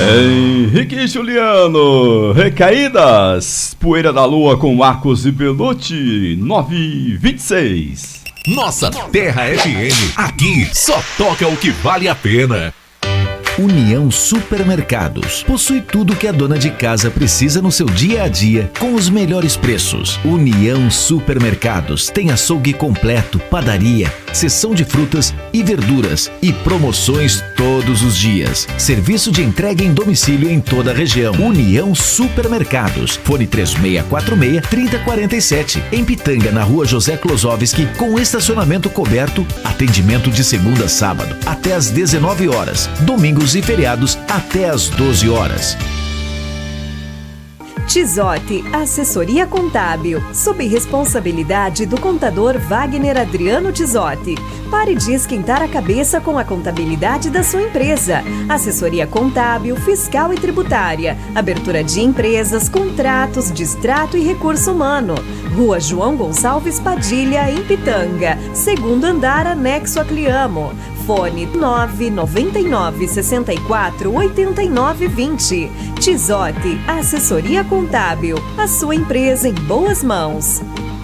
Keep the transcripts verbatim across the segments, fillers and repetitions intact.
Henrique e Juliano, Recaídas, Poeira da Lua com Marcos e Belucci, nove e vinte e seis. Nossa Terra F M, aqui só toca o que vale a pena. União Supermercados. Possui tudo que a dona de casa precisa no seu dia a dia, com os melhores preços. União Supermercados tem açougue completo, padaria, seção de frutas e verduras e promoções todos os dias. Serviço de entrega em domicílio em toda a região. União Supermercados. Fone três seis quatro seis, três zero quatro sete. Em Pitanga, na rua José Klosowski, com estacionamento coberto. Atendimento de segunda a sábado, até às dezenove horas. Domingos e feriados até às doze horas. Tizotti, assessoria contábil, sob responsabilidade do contador Wagner Adriano Tizotti. Pare de esquentar a cabeça com a contabilidade da sua empresa. Assessoria contábil, fiscal e tributária, abertura de empresas, contratos, distrato e recurso humano. Rua João Gonçalves Padilha, em Pitanga, segundo andar, anexo a Cliamo. Fone nove nove nove, seis quatro, oito nove dois zero. Tizotti, assessoria contábil. A sua empresa em boas mãos.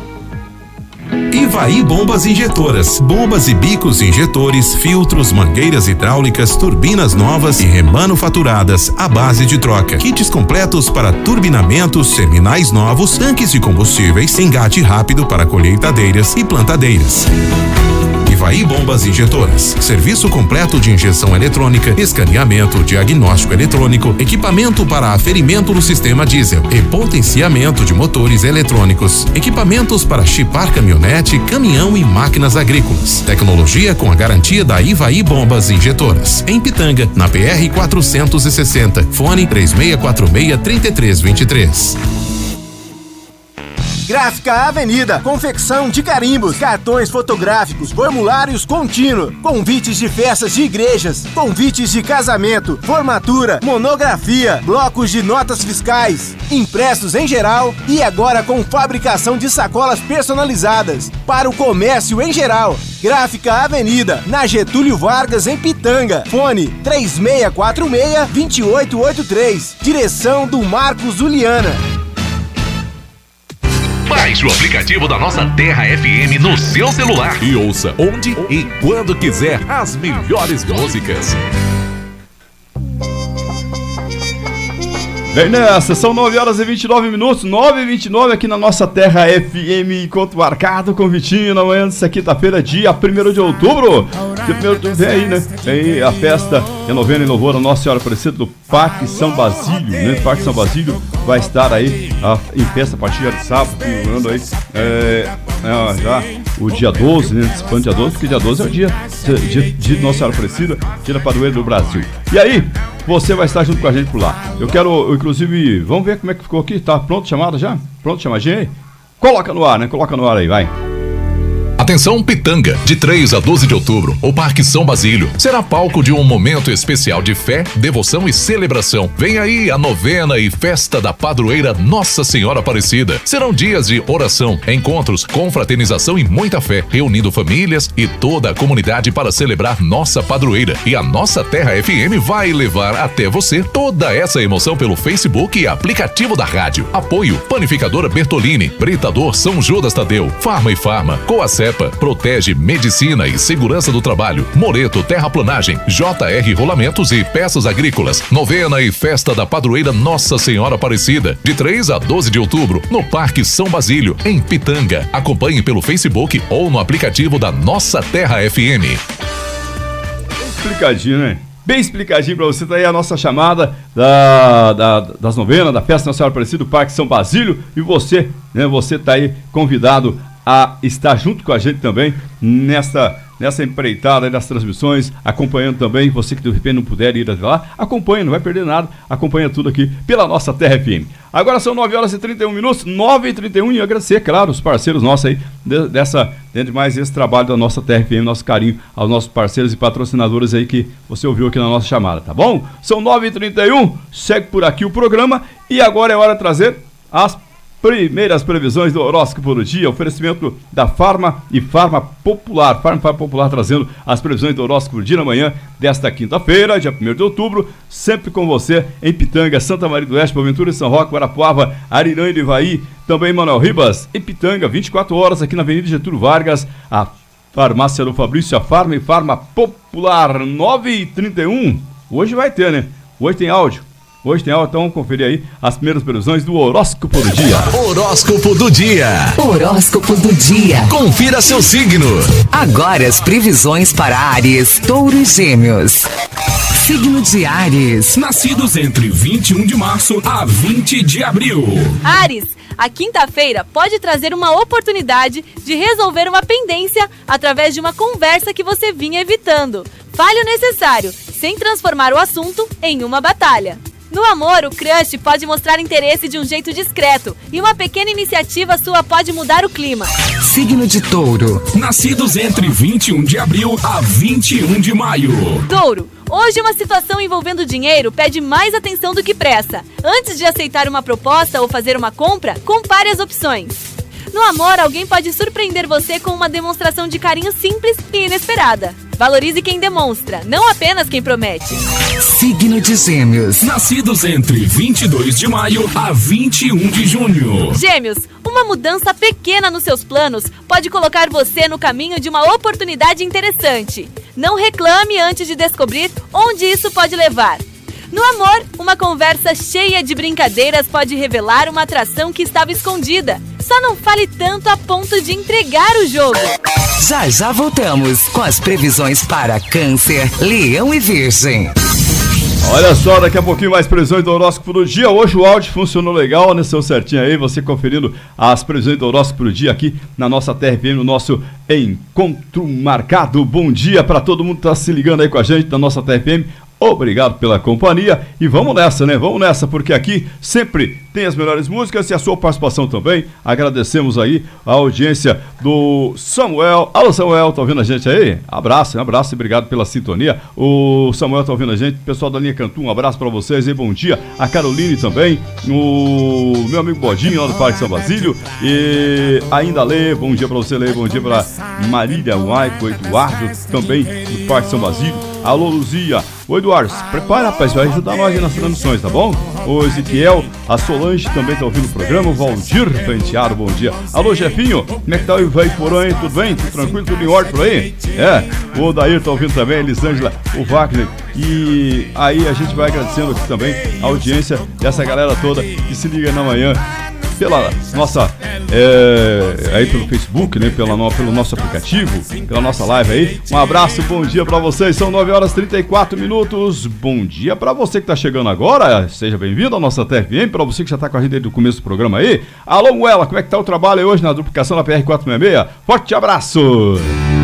Ivaí Bombas Injetoras. Bombas e bicos injetores, filtros, mangueiras hidráulicas, turbinas novas e remanufaturadas à base de troca. Kits completos para turbinamentos, terminais novos, tanques de combustíveis, engate rápido para colheitadeiras e plantadeiras. Ivaí Bombas Injetoras. Serviço completo de injeção eletrônica, escaneamento, diagnóstico eletrônico, equipamento para aferimento no sistema diesel e potenciamento de motores eletrônicos. Equipamentos para chipar caminhonete, caminhão e máquinas agrícolas. Tecnologia com a garantia da Ivaí Bombas Injetoras. Em Pitanga, na P R quatrocentos e sessenta. Fone três seis quatro seis, três três dois três. Gráfica Avenida, confecção de carimbos, cartões fotográficos, formulários contínuo, convites de festas de igrejas, convites de casamento, formatura, monografia, blocos de notas fiscais, impressos em geral e agora com fabricação de sacolas personalizadas para o comércio em geral. Gráfica Avenida, na Getúlio Vargas, em Pitanga. Fone três seis quatro seis, dois oito oito três. Direção do Marcos Juliana. Baixe o aplicativo da Nossa Terra F M no seu celular e ouça onde e quando quiser as melhores músicas. Vem nessa, são nove horas e vinte e nove minutos, nove e vinte e nove aqui na Nossa Terra F M, encontro marcado com o Vitinho na manhã dessa quinta-feira, dia primeiro de outubro. Dia primeiro de outubro vem aí, né? Vem a festa e a novena em louvor a Nossa Senhora Aparecida do Parque São Basílio, né? O Parque São Basílio vai estar aí a, em festa a partir de sábado, comemorando aí é, é, já o dia doze, né? Antecipando dia doze, porque dia doze é o dia de, de Nossa Senhora Aparecida, dia da padroeira do Brasil. E aí, você vai estar junto com a gente por lá. Eu quero, eu, inclusive, vamos ver como é que ficou aqui. Tá pronto chamada já? Pronto chamadinha aí? Coloca no ar, né? Coloca no ar aí, vai. Atenção Pitanga, de três a doze de outubro, o Parque São Basílio será palco de um momento especial de fé, devoção e celebração. Vem aí a novena e festa da padroeira Nossa Senhora Aparecida. Serão dias de oração, encontros, confraternização e muita fé, reunindo famílias e toda a comunidade para celebrar nossa padroeira. E a Nossa Terra F M vai levar até você toda essa emoção pelo Facebook e aplicativo da rádio. Apoio Panificadora Bertolini, Britador São Judas Tadeu, Farma e Farma, Coacep, Protege Medicina e Segurança do Trabalho, Moreto Terraplanagem, J R Rolamentos e Peças Agrícolas. Novena e festa da padroeira Nossa Senhora Aparecida, de três a doze de outubro, no Parque São Basílio, em Pitanga. Acompanhe pelo Facebook ou no aplicativo da Nossa Terra F M. Bem explicadinho, né? Bem explicadinho pra você. Tá aí a nossa chamada da, da, das novenas, da festa Nossa Senhora Aparecida do Parque São Basílio. E você, né? Você tá aí convidado a estar junto com a gente também nessa, nessa empreitada, nas transmissões, acompanhando também. Você que de repente não puder ir até lá, acompanha, não vai perder nada, acompanha tudo aqui pela Nossa Terra F M. Agora são nove horas e trinta e um minutos, nove e trinta e um, e agradecer, claro, os parceiros nossos aí, de, dessa, dentro de mais esse trabalho da Nossa Terra F M, nosso carinho aos nossos parceiros e patrocinadores aí que você ouviu aqui na nossa chamada, tá bom? São nove e trinta e um, segue por aqui o programa e agora é hora de trazer as primeiras previsões do horóscopo do dia, oferecimento da Farma e Farma Popular. Farma e Farma Popular trazendo as previsões do horóscopo do dia na manhã desta quinta-feira, dia primeiro de outubro, sempre com você em Pitanga, Santa Maria do Oeste, Boaventura, São Roque, Guarapuava, Ariranha e Ivaí, também Manuel Ribas e Pitanga, vinte e quatro horas aqui na Avenida Getúlio Vargas, a Farmácia do Fabrício, a Farma e Farma Popular, nove e trinta e um. Hoje vai ter, né? Hoje tem áudio. Hoje tem áudio, então vamos conferir aí as primeiras previsões do horóscopo do dia. Horóscopo do dia. Horóscopo do dia. Confira seu signo. Agora as previsões para Áries, Touro e Gêmeos. Signo de Áries. Nascidos entre vinte e um de março a vinte de abril. Áries, a quinta-feira pode trazer uma oportunidade de resolver uma pendência através de uma conversa que você vinha evitando. Fale o necessário, sem transformar o assunto em uma batalha. No amor, o crush pode mostrar interesse de um jeito discreto e uma pequena iniciativa sua pode mudar o clima. Signo de Touro. Nascidos entre vinte e um de abril a vinte e um de maio. Touro, hoje uma situação envolvendo dinheiro pede mais atenção do que pressa. Antes de aceitar uma proposta ou fazer uma compra, compare as opções. No amor, alguém pode surpreender você com uma demonstração de carinho simples e inesperada. Valorize quem demonstra, não apenas quem promete. Signo de Gêmeos. Nascidos entre vinte e dois de maio a vinte e um de junho. Gêmeos, uma mudança pequena nos seus planos pode colocar você no caminho de uma oportunidade interessante. Não reclame antes de descobrir onde isso pode levar. No amor, uma conversa cheia de brincadeiras pode revelar uma atração que estava escondida. Só não fale tanto a ponto de entregar o jogo. Já já voltamos com as previsões para Câncer, Leão e Virgem. Olha só, daqui a pouquinho mais previsões do horóscopo do dia. Hoje o áudio funcionou legal, né? Seu certinho aí, você conferindo as previsões do horóscopo do dia aqui na nossa T R F M, no nosso Encontro Marcado. Bom dia para todo mundo que tá se ligando aí com a gente na nossa T R F M. Obrigado pela companhia e vamos nessa, né? Vamos nessa, porque aqui sempre tem as melhores músicas e a sua participação também. Agradecemos aí a audiência do Samuel. Alô, Samuel, tá ouvindo a gente aí? Abraço, um abraço e obrigado pela sintonia. O Samuel tá ouvindo a gente, pessoal da linha Cantu, um abraço pra vocês e bom dia. A Caroline também, o meu amigo Bodinho lá do Parque São Basílio e ainda Lê, bom dia pra você, Lê, bom dia pra Marília, Maico, Eduardo também do Parque São Basílio. Alô, Luzia. Ô, Eduardo, se prepara, rapaz, vai ajudar nós aí nas transmissões, tá bom? O Ezequiel, a Solange também tá ouvindo o programa, o Valdir Penteado, bom dia. Alô, Jefinho, como é que tá o Ivaiporã, hein? Tudo bem? Tudo tranquilo? Tudo em ordem por aí? É, o Odair tá ouvindo também, a Elisângela, o Wagner. E aí a gente vai agradecendo aqui também a audiência dessa galera toda que se liga na manhã pela nossa, é, aí pelo Facebook, né, pela no, pelo nosso aplicativo, pela nossa live aí. Um abraço, bom dia pra vocês, são nove horas e trinta e quatro minutos. Bom dia pra você que tá chegando agora, seja bem-vindo à nossa T F M, pra você que já tá com a gente desde o começo do programa aí. Alô, Muela, como é que tá o trabalho aí hoje na duplicação da P R quatrocentos e sessenta e seis? Forte abraço!